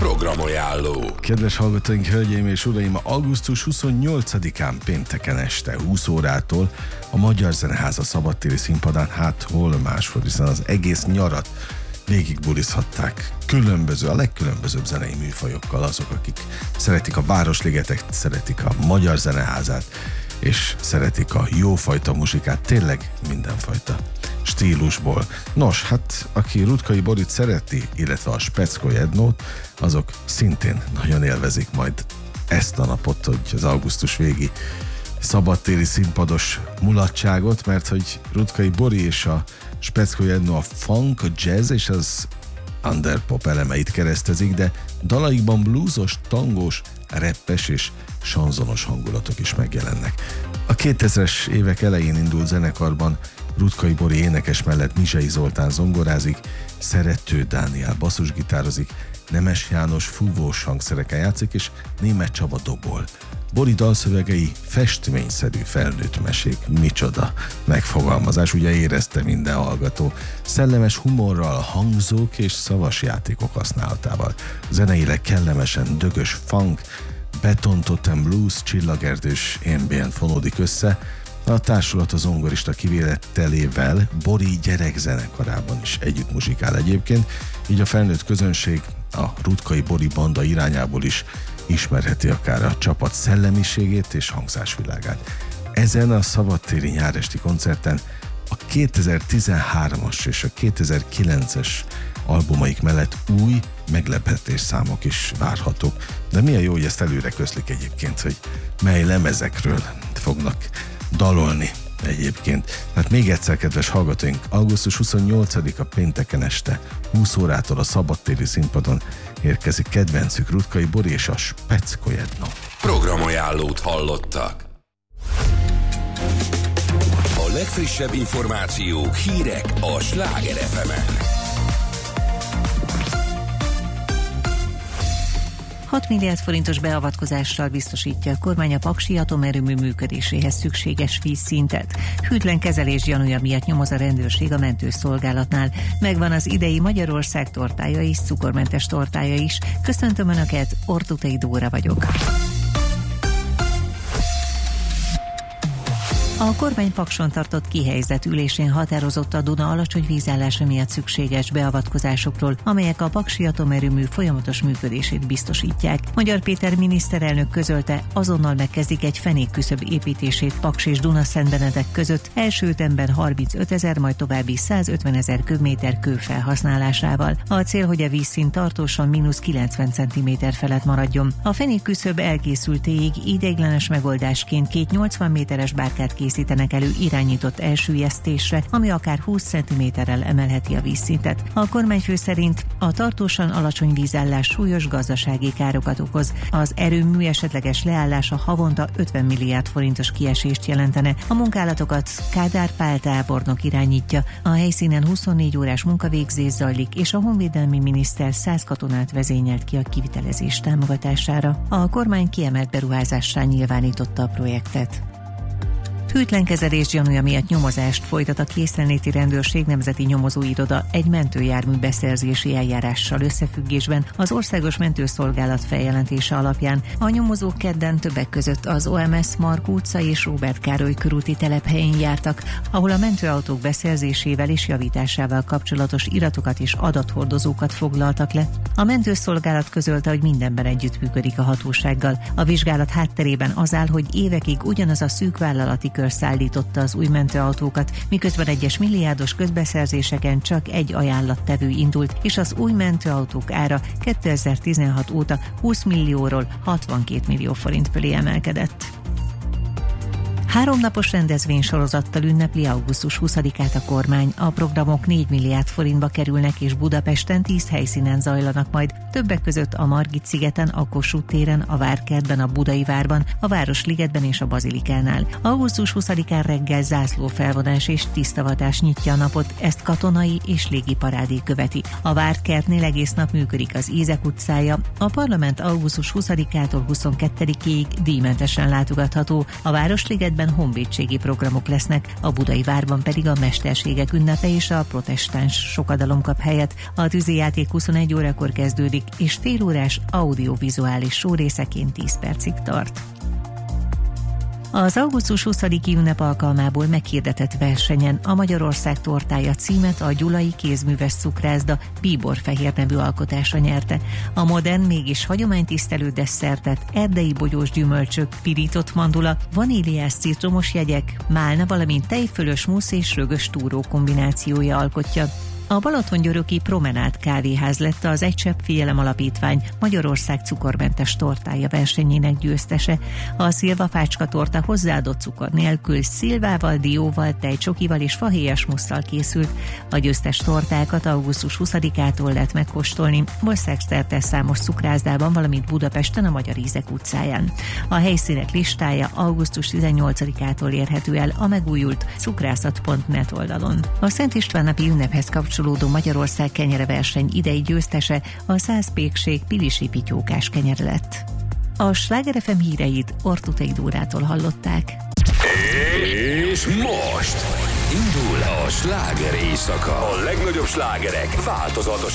Programajánló. Kedves hallgatóink, hölgyeim és uraim, augusztus 28-án pénteken este 20 órától a Magyar Zeneháza szabadtéri színpadán, hát hol máshol, hiszen az egész nyarat végigbulizhatták a legkülönbözőbb zenei műfajokkal azok, akik szeretik a Városligetet, szeretik a Magyar Zeneházát, és szeretik a jófajta muzsikát, tényleg mindenfajta stílusból. Nos, hát aki Rutkay Borit szereti, illetve a Speckó Jednót, azok szintén nagyon élvezik majd ezt a napot, hogy az augusztus végi szabadtéri színpados mulatságot, mert hogy Rutkay Bori és a Speckó Jednó a funk, a jazz és az underpop elemeit keresztezik, de dalaikban bluesos, tangós, rappes és sanzonos hangulatok is megjelennek. A 2000-es évek elején indult zenekarban Rutkay Bori énekes mellett Mizsei Zoltán zongorázik, Szerető Dániel basszusgitározik, Nemes János fúvós hangszereken játszik, és Németh Csaba dobol. Bori dalszövegei festményszerű felnőtt mesék, micsoda megfogalmazás, ugye érezte minden hallgató. Szellemes humorral, hangzók és szavas játékok használatával. Zeneileg kellemesen dögös funk, betontotem blues, csillagerdős ambient fonódik össze. A társulat a zongorista kivételével Bori gyerekzenekarában is együtt muzsikál egyébként, így a felnőtt közönség a Rutkay Bori banda irányából is ismerheti akár a csapat szellemiségét és hangzásvilágát. Ezen a szabadtéri nyáresti koncerten a 2013-as és a 2009-es albumaik mellett új meglepetés számok is várhatók. De milyen jó, hogy ezt előre közlik egyébként, hogy mely lemezekről fognak dalolni egyébként. Tehát még egyszer, kedves hallgatóink, augusztus 28-a pénteken este 20 órától a szabadtéri színpadon érkezik kedvencük Rutkay Bori és a Speckó Jednó. Programajánlót hallottak. A legfrissebb információk, hírek a Sláger FM-en. 6 milliárd forintos beavatkozással biztosítja a kormány a paksi atomerőmű működéséhez szükséges vízszintet. Hűtlen kezelés gyanúja miatt nyomoz a rendőrség a mentőszolgálatnál. Megvan az idei Magyarország tortája és cukormentes tortája is. Köszöntöm Önöket, Ortutei Dóra vagyok. A kormány Pakson tartott kihelyezett ülésén határozott a Duna alacsony vízállása miatt szükséges beavatkozásokról, amelyek a paksi atomerőmű folyamatos működését biztosítják. Magyar Péter miniszterelnök közölte, azonnal megkezdik egy fenékküszöb építését Paks és Dunaszentbenedek között, első ütemben 35 000, majd további 150 000 köbméter kő felhasználásával. A cél, hogy a vízszint tartósan -90 cm felett maradjon. A fenékküszöb elkészültéig ideiglenes megoldásként 2 80 méteres bárkát készítenek elő irányított elsüllyesztésre, ami akár 20 cm-rel emelheti a vízszintet. A kormányfő szerint a tartósan alacsony vízállás súlyos gazdasági károkat okoz. Az erőmű esetleges leállása havonta 50 milliárd forintos kiesést jelentene. A munkálatokat Kádár Pál tábornok irányítja. A helyszínen 24 órás munkavégzés zajlik, és a honvédelmi miniszter 100 katonát vezényelt ki a kivitelezés támogatására. A kormány kiemelt beruházássá nyilvánította a projektet. Hűtlen kezelés gyanúja miatt nyomozást folytat a Készenléti Rendőrség Nemzeti Nyomozóiroda egy mentőjármű beszerzési eljárással összefüggésben az Országos Mentőszolgálat feljelentése alapján. A nyomozók kedden többek között az OMS Mark utca és Róbert Károly körúti telephelyén jártak, ahol a mentőautók beszerzésével és javításával kapcsolatos iratokat és adathordozókat foglaltak le. A mentőszolgálat közölte, hogy mindenben együttműködik a hatósággal. A vizsgálat hátterében az áll, hogy évekig ugyanaz a szűk vállalati kör szállította az új mentőautókat, miközben egyes milliárdos közbeszerzéseken csak egy ajánlattevő indult, és az új mentőautók ára 2016 óta 20 millióról 62 millió forint fölé emelkedett. 3 napos rendezvénysorozattal ünnepli augusztus 20-át a kormány. A programok 4 milliárd forintba kerülnek, és Budapesten 10 helyszínen zajlanak majd. Többek között a Margit-szigeten, a Kossuth téren, a Várkertben, a Budai Várban, a Városligetben és a Bazilikánál. Augusztus 20-án reggel zászlófelvonás és tisztavatás nyitja a napot, ezt katonai és légi parádé követi. A Várkertnél egész nap működik az Ízek utcája. A parlament augusztus 20-ától 22-ig díjmentesen látogatható. A Városligetben esetben honvédségi programok lesznek, a Budai Várban pedig a Mesterségek ünnepe és a protestáns sokadalom kap helyet. A tűzijáték 21 órakor kezdődik, és félórás audiovizuális show részeként 10 percig tart. Az augusztus 20-i ünnep alkalmából meghirdetett versenyen a Magyarország tortája címet a gyulai kézműves cukrászda bíborfehér nevű alkotása nyerte. A modern, mégis hagyománytisztelő desszertet erdei bogyós gyümölcsök, pirított mandula, vaníliás citromos jegyek, málna, valamint tejfölös musz és rögös túró kombinációja alkotja. A Balatongyöröki Promenád kávéház lett az Egy Csepp Figyelem Alapítvány Magyarország cukormentes tortája versenyének győztese. A szilvafácska torta hozzáadott cukor nélkül szilvával, dióval, tejcsokival és fahéjas musszal készült. A győztes tortákat augusztus 20-ától lehet megkóstolni országszerte számos cukrászdában, valamint Budapesten a Magyar Ízek utcáján. A helyszínek listája augusztus 18-ától érhető el a megújult cukrászat.net oldalon. A Szent István-napi ünnephez kapcsolódó Magyarország kenyereverseny idei győztese a 100 pékség pilisi pityókás kenyere lett. A Sláger FM híreit Ortuthey Dórától hallották. És most indul a sláger éjszaka. A legnagyobb slágerek változatos